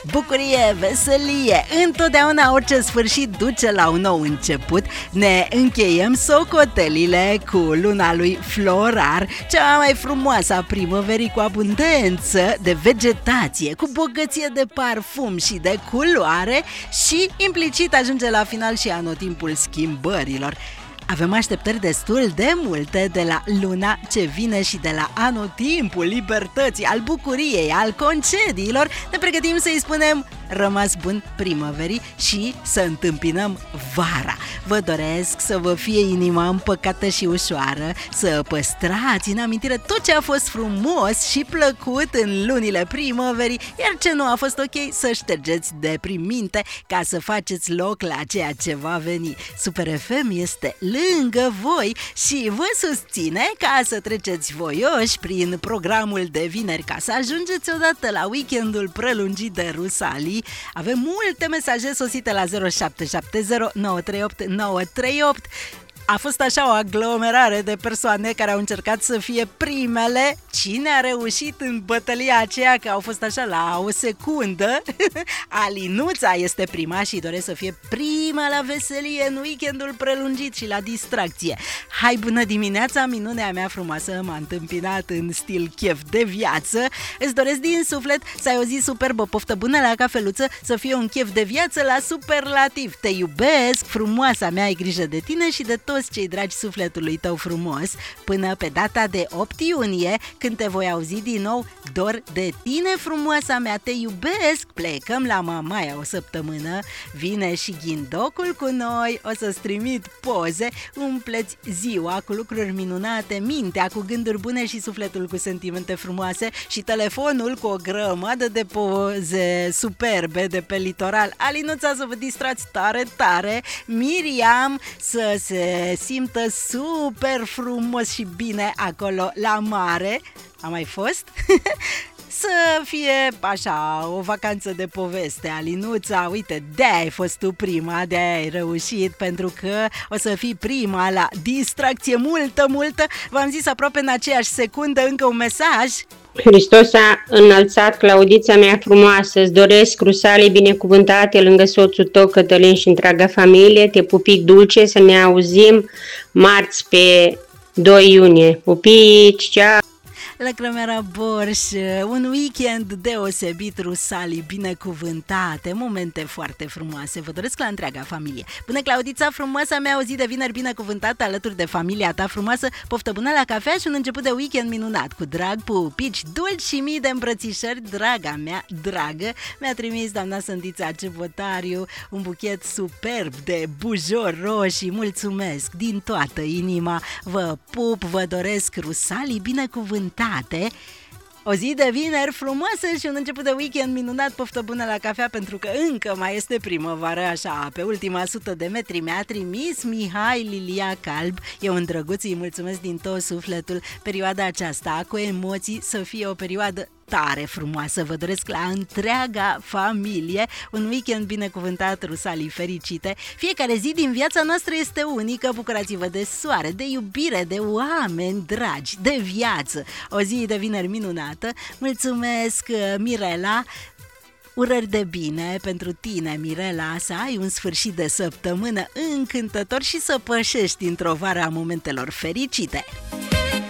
Bucurie, veselie, întotdeauna orice sfârșit duce la un nou început. Ne încheiem socotelile cu luna lui Florar, cea mai frumoasă a primăverii, cu abundență de vegetație, cu bogăție de parfum și de culoare și implicit ajunge la final și anotimpul schimbărilor. Avem așteptări destul de multe de la luna ce vine și de la anotimpul libertății, al bucuriei, al concediilor. Ne pregătim să-i spunem rămas bun primăverii și să întâmpinăm vara. Vă doresc să vă fie inima împăcată și ușoară, să păstrați în amintire tot ce a fost frumos și plăcut în lunile primăverii, iar ce nu a fost ok să ștergeți de prin minte ca să faceți loc la ceea ce va veni. Super FM este lângă voi și vă susține ca să treceți voioși prin programul de vineri, ca să ajungeți odată la weekendul prelungit de Rusalii. Avem multe mesaje sosite la 0770 938 938. A fost așa o aglomerare de persoane care au încercat să fie primele. Cine a reușit în bătălia aceea, că au fost așa la o secundă? Alinuța este prima și doresc să fie prima la veselie în weekendul prelungit și la distracție. Hai, bună dimineața, minunea mea frumoasă, m-a întâmpinat în stil chef de viață. Îți doresc din suflet să ai o zi superbă, poftă bună la cafeluță, să fie un chef de viață la superlativ. Te iubesc, frumoasa mea, ai grijă de tine și de toți cei dragi sufletului tău frumos. Până pe data de 8 iunie, când te voi auzi din nou, dor de tine, frumoasa mea, te iubesc. Plecăm la Mamaia o săptămână, vine și ghindocul cu noi, o să-ți trimit poze, umpleți ziua cu lucruri minunate, mintea cu gânduri bune și sufletul cu sentimente frumoase și telefonul cu o grămadă de poze superbe de pe litoral. Alinuța, să vă distrați tare, tare. Miriam, să se simtă super frumos și bine acolo la mare. A mai fost? Să fie așa o vacanță de poveste, Alinuța. Uite, de-aia ai fost tu prima, de-aia ai reușit, pentru că o să fii prima la distracție multă. V-am zis aproape în aceeași secundă încă un mesaj. Hristos a înălțat, Claudița mea frumoasă, îți doresc Rusalii binecuvântate lângă soțul tău Cătălin și întreaga familie. Te pupic dulce, să ne auzim marți pe 2 iunie. Pupici, ceau! Lăcrămeara Borș, un weekend deosebit, Rusalii binecuvântate, momente foarte frumoase, vă doresc la întreaga familie. Bună, Claudița frumoasa mea, o zi de vineri binecuvântată alături de familia ta frumoasă, poftă bună la cafea și un început de weekend minunat. Cu drag, pupici dulci și mii de îmbrățișări, draga mea dragă. Mi-a trimis doamna Sândița Cebotariu un buchet superb de bujori roșii, mulțumesc din toată inima, vă pup, vă doresc Rusalii binecuvântate. O zi de vineri frumoasă și un început de weekend minunat, poftă bună la cafea, pentru că încă mai este primăvară, așa, pe ultima 100 de metri mi-a trimis Mihai Lilia Calb. Eu îndrăguț, îi mulțumesc din tot sufletul. Perioada aceasta cu emoții să fie o perioadă tare frumoasă. Vă doresc la întreaga familie un weekend binecuvântat, Rusalii fericite. Fiecare zi din viața noastră este unică. Bucurați-vă de soare, de iubire, de oameni dragi, de viață. O zi de vineri minunată. Mulțumesc, Mirela. Urări de bine pentru tine, Mirela, să ai un sfârșit de săptămână încântător și să pășești într-o vară a momentelor fericite.